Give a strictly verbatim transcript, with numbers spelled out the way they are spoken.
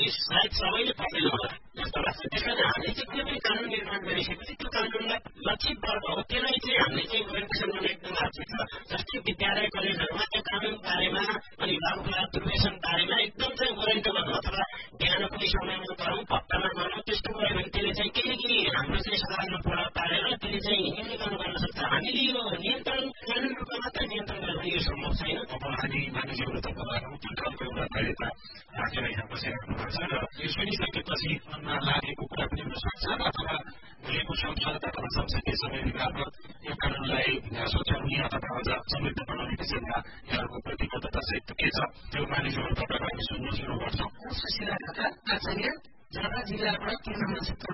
सायद सबैले पढ्दैन होला जस्तो लाग्छ। त्यसकारण हामीले चाहिँ कुनै पनि कानुन निर्माण गरिसकेपछि त्यो कानुनलाई लक्षित वर्ग हो त्यसलाई चाहिँ हामीले चाहिँ ओरिएन्टेसन गर्न एकदम आवश्यक छ। जस्तै विद्यालय कलेजहरूमा त्यो कानुन बारेमा अनि लागू दुर्व्यसन बारेमा एकदम चाहिँ ओरिएन्ट गर्नु अथवा बिहान कुनै समयमा गरौँ हप्तामा गरौँ त्यस्तो गऱ्यो भने त्यसले चाहिँ केही केही हाम्रो चाहिँ समाजमा प्रभाव पारेर त्यसले चाहिँ न्यूनीकरण गर्न सक्छ। हामीले यो नियन्त्रण कानुन रूपमा मात्रै नियन्त्रण गर्न यो सम्भव छैन। अब हामी मानिसहरू तपाईँहरू त्यो खालको एउटा धैर्यता राखेर यहाँ बसिराख्नु भएको छ र यो सुनिसकेपछि मनमा लागेको कुरा पनि हुनसक्छ अथवा भोलिको संसद अथवा संसदीय समिति मार्फत यो कानुनलाई सच्याउने अथवा अझ समृद्ध बनाउने विषयमा यहाँहरूको प्रतिबद्धता सहित के छ त्यो मानिसहरू तपाईँहरू हामी सुन्न सुरु गर्छौँ। सुशीला खड्का आचार्य झापा जिल्लाबाट पूर्ण